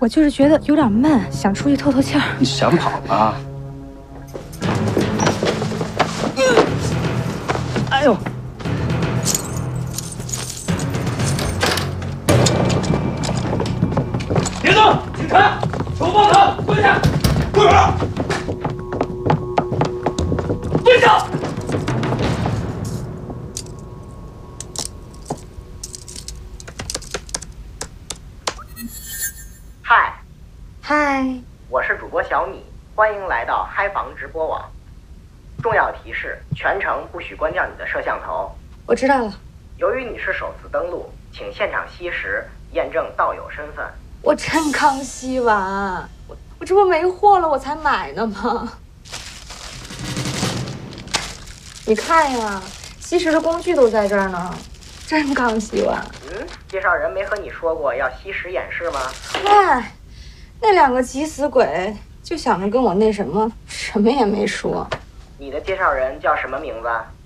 我就是觉得有点闷，想出去透透气儿。 你想跑啊？哎呦！别动！警察！手抱头，蹲下！跪着！蹲下！ 嗨， 我是主播小米，欢迎来到嗨房直播网。重要提示：全程不许关掉你的摄像头。 我知道了。 由于你是首次登录，请现场吸食，验证道友身份。 我真刚吸完，我这不没货了，我才买的吗？你看呀，吸食的工具都在这儿呢，真刚吸完。 介绍人没和你说过要吸食演示吗？ 嗨。 那两个急死鬼就想着跟我那什么，什么也没说。 你的介绍人叫什么名字？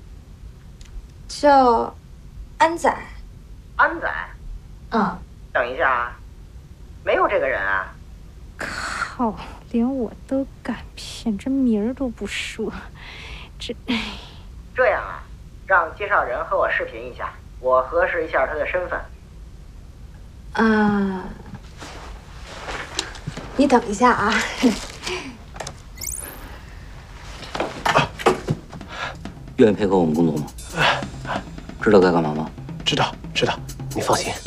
叫安仔。 安仔？ 嗯。 等一下，没有这个人啊！ 靠，连我都敢骗，这名儿都不说， 这样啊，让介绍人和我视频一下，我核实一下他的身份。 你等一下啊！ 愿意配合我们工作吗？知道该干嘛吗？ 知道，你放心。